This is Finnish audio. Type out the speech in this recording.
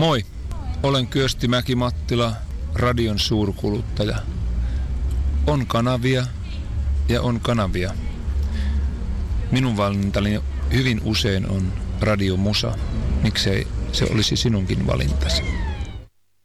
Moi, olen Kyösti Mäki-Mattila, radion suurkuluttaja. On kanavia ja on kanavia. Minun valintani hyvin usein on radiomusa. Miksei se olisi sinunkin valintasi?